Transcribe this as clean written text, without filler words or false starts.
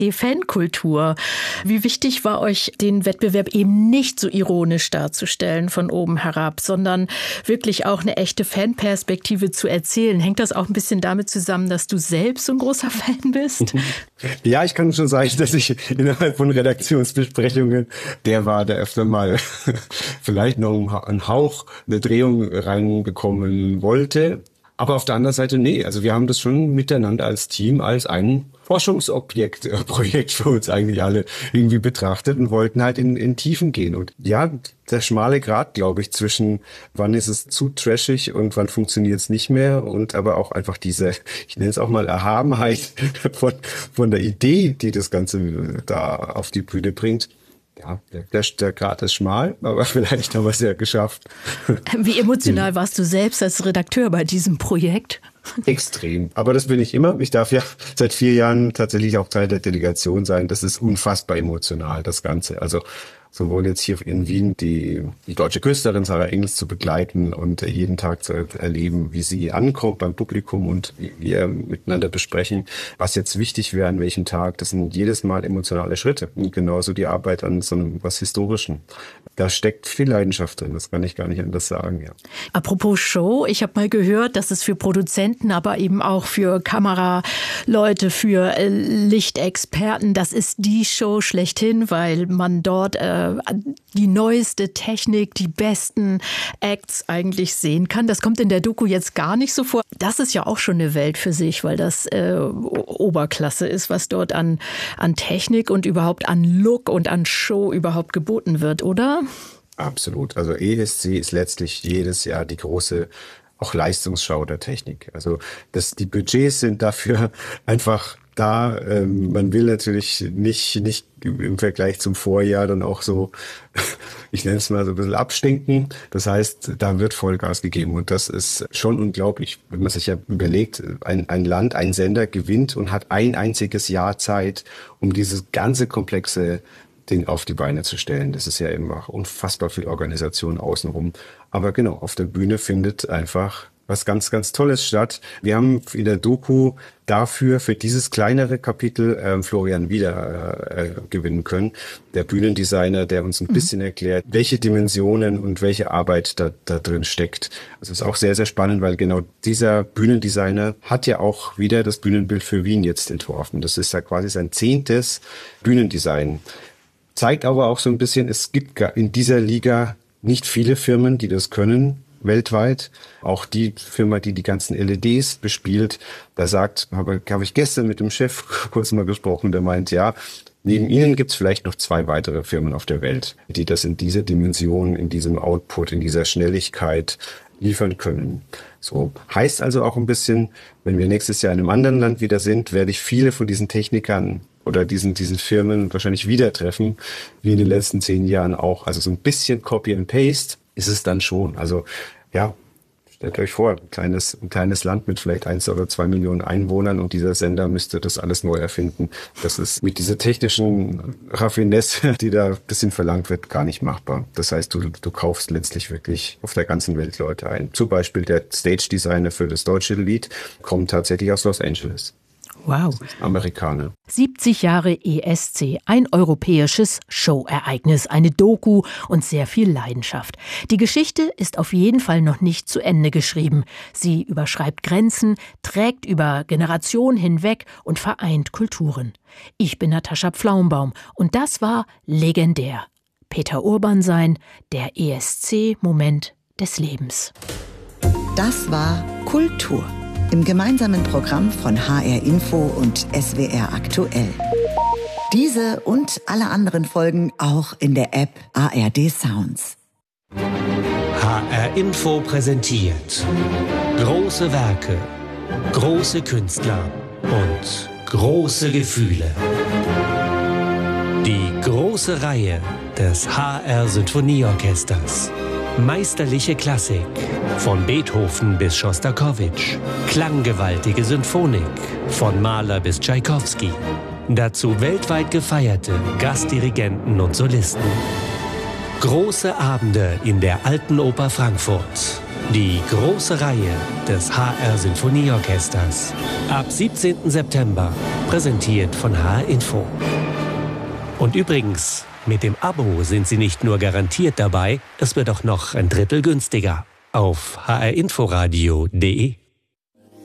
Fankultur. Wie wichtig war euch, den Wettbewerb eben nicht so ironisch darzustellen von oben herab, sondern wirklich auch eine echte Fanperspektive zu erzählen? Hängt das auch ein bisschen damit zusammen, dass du selbst so ein großer Fan bist? Ja, ich kann schon sagen, dass ich innerhalb von Redaktionsbesprechungen, der öfter mal vielleicht noch einen Hauch, eine Drehung reinbekommen wollte. Aber auf der anderen Seite, nee, also wir haben das schon miteinander als Team, als ein Projekt für uns eigentlich alle irgendwie betrachtet und wollten halt in Tiefen gehen. Und ja, der schmale Grat, glaube ich, zwischen wann ist es zu trashig und wann funktioniert es nicht mehr und aber auch einfach diese, ich nenne es auch mal Erhabenheit von der Idee, die das Ganze da auf die Bühne bringt. Ja, der Grat ist schmal, aber vielleicht haben wir es ja geschafft. Wie emotional warst du selbst als Redakteur bei diesem Projekt? Extrem. Aber das bin ich immer. Ich darf ja seit 4 Jahren tatsächlich auch Teil der Delegation sein. Das ist unfassbar emotional, das Ganze. Also sowohl jetzt hier in Wien die deutsche Künstlerin Sarah Engels zu begleiten und jeden Tag zu erleben, wie sie ankommt beim Publikum und wie wir miteinander besprechen, was jetzt wichtig wäre an welchem Tag. Das sind jedes Mal emotionale Schritte. Und genauso die Arbeit an so einem was Historischen. Da steckt viel Leidenschaft drin, das kann ich gar nicht anders sagen. Ja. Apropos Show, ich habe mal gehört, dass es für Produzenten, aber eben auch für Kameraleute, für Lichtexperten, das ist die Show schlechthin, weil man dort die neueste Technik, die besten Acts eigentlich sehen kann. Das kommt in der Doku jetzt gar nicht so vor. Das ist ja auch schon eine Welt für sich, weil das Oberklasse ist, was dort an Technik und überhaupt an Look und an Show überhaupt geboten wird, oder? Absolut. Also ESC ist letztlich jedes Jahr die große auch Leistungsschau der Technik. Also die Budgets sind dafür einfach da. Man will natürlich nicht im Vergleich zum Vorjahr dann auch so, ich nenne es mal so ein bisschen abstinken. Das heißt, da wird Vollgas gegeben und das ist schon unglaublich, wenn man sich ja überlegt, ein Land, ein Sender gewinnt und hat ein einziges Jahr Zeit, um dieses ganze komplexe Ding auf die Beine zu stellen. Das ist ja immer unfassbar viel Organisation außenrum. Aber genau, auf der Bühne findet einfach was ganz, ganz Tolles statt. Wir haben in der Doku für dieses kleinere Kapitel Florian Wieder gewinnen können. Der Bühnendesigner, der uns ein bisschen erklärt, welche Dimensionen und welche Arbeit da drin steckt. Also ist auch sehr, sehr spannend, weil genau dieser Bühnendesigner hat ja auch wieder das Bühnenbild für Wien jetzt entworfen. Das ist ja quasi sein 10. Bühnendesign. Zeigt aber auch so ein bisschen, es gibt in dieser Liga nicht viele Firmen, die das können, weltweit. Auch die Firma, die ganzen LEDs bespielt, habe ich gestern mit dem Chef kurz mal gesprochen, der meint, ja, neben ihnen gibt es vielleicht noch 2 weitere Firmen auf der Welt, die das in dieser Dimension, in diesem Output, in dieser Schnelligkeit liefern können. So heißt also auch ein bisschen, wenn wir nächstes Jahr in einem anderen Land wieder sind, werde ich viele von diesen Technikern oder diesen Firmen wahrscheinlich wieder treffen, wie in den letzten 10 Jahren auch. Also so ein bisschen Copy and Paste ist es dann schon. Also ja, stellt euch vor, ein kleines Land mit vielleicht 1 oder 2 Millionen Einwohnern und dieser Sender müsste das alles neu erfinden. Das ist mit dieser technischen Raffinesse, die da ein bisschen verlangt wird, gar nicht machbar. Das heißt, du kaufst letztlich wirklich auf der ganzen Welt Leute ein. Zum Beispiel der Stage-Designer für das deutsche Lied kommt tatsächlich aus Los Angeles. Wow. Amerikaner. 70 Jahre ESC, ein europäisches Showereignis, eine Doku und sehr viel Leidenschaft. Die Geschichte ist auf jeden Fall noch nicht zu Ende geschrieben. Sie überschreibt Grenzen, trägt über Generationen hinweg und vereint Kulturen. Ich bin Natascha Pflaumbaum und das war legendär. Peter Urban sein, der ESC-Moment des Lebens. Das war Kultur. Im gemeinsamen Programm von HR Info und SWR Aktuell. Diese und alle anderen Folgen auch in der App ARD Sounds. HR Info präsentiert große Werke, große Künstler und große Gefühle. Die große Reihe des HR Sinfonieorchesters. Meisterliche Klassik, von Beethoven bis Schostakowitsch. Klanggewaltige Symphonik, von Mahler bis Tschaikowski. Dazu weltweit gefeierte Gastdirigenten und Solisten. Große Abende in der Alten Oper Frankfurt. Die große Reihe des HR Sinfonieorchesters. Ab 17. September. Präsentiert von HR Info. Und übrigens, mit dem Abo sind Sie nicht nur garantiert dabei, es wird auch noch ein Drittel günstiger. Auf hrinforadio.de